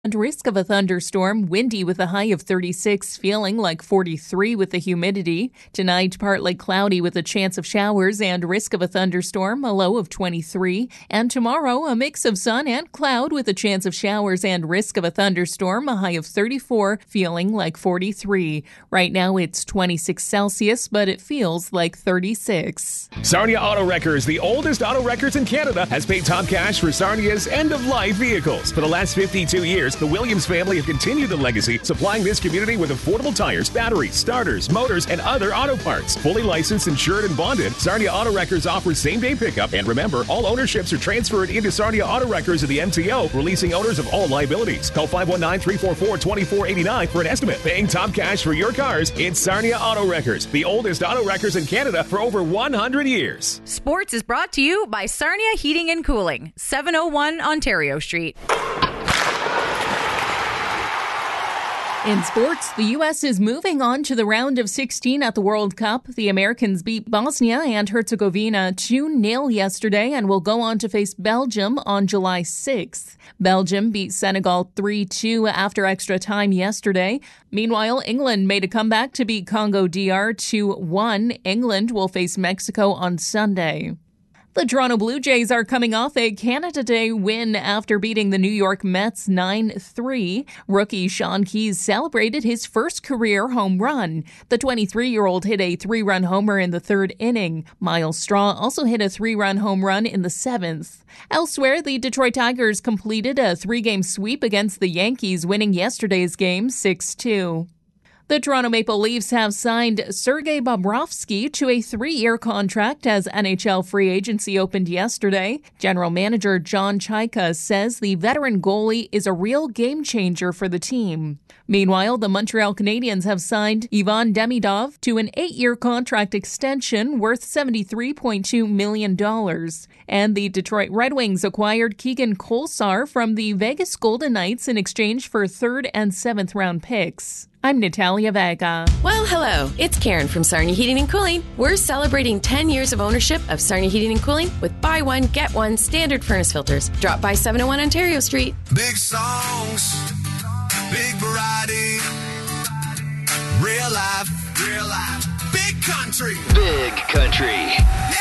And risk of a thunderstorm, windy with a high of 36, feeling like 43 with the humidity. Tonight, partly cloudy with a chance of showers and risk of a thunderstorm, a low of 23. And tomorrow, a mix of sun and cloud with a chance of showers and risk of a thunderstorm, a high of 34, feeling like 43. Right now, it's 26 Celsius, but it feels like 36. Sarnia Auto Wreckers, the oldest auto wreckers in Canada, has paid top cash for Sarnia's end-of-life vehicles. For the last 52 years, the Williams family have continued the legacy, supplying this community with affordable tires, batteries, starters, motors, and other auto parts. Fully licensed, insured, and bonded, Sarnia Auto Wreckers offers same-day pickup. And remember, all ownerships are transferred into Sarnia Auto Wreckers of the MTO, releasing owners of all liabilities. Call 519-344-2489 for an estimate. Paying top cash for your cars, it's Sarnia Auto Wreckers, the oldest auto wreckers in Canada for over 100 years. Sports is brought to you by Sarnia Heating and Cooling, 701 Ontario Street. In sports, the U.S. is moving on to the round of 16 at the World Cup. The Americans beat Bosnia and Herzegovina 2-0 yesterday and will go on to face Belgium on July 6th. Belgium beat Senegal 3-2 after extra time yesterday. Meanwhile, England made a comeback to beat Congo DR 2-1. England will face Mexico on Sunday. The Toronto Blue Jays are coming off a Canada Day win after beating the New York Mets 9-3. Rookie Sean Keyes celebrated his first career home run. The 23-year-old hit a 3-run homer in the third inning. Miles Straw also hit a 3-run home run in the seventh. Elsewhere, the Detroit Tigers completed a 3-game sweep against the Yankees, winning yesterday's game 6-2. The Toronto Maple Leafs have signed Sergei Bobrovsky to a 3-year contract as NHL free agency opened yesterday. General Manager John Chayka says the veteran goalie is a real game changer for the team. Meanwhile, the Montreal Canadiens have signed Ivan Demidov to an 8-year contract extension worth $73.2 million. And the Detroit Red Wings acquired Keegan Kolesar from the Vegas Golden Knights in exchange for 3rd and 7th round picks. I'm Natalia Vega. Well, hello. It's Karen from Sarnia Heating and Cooling. We're celebrating 10 years of ownership of Sarnia Heating and Cooling with buy one, get one standard furnace filters. Drop by 701 Ontario Street. Big songs, big variety, real life, big country. Big country.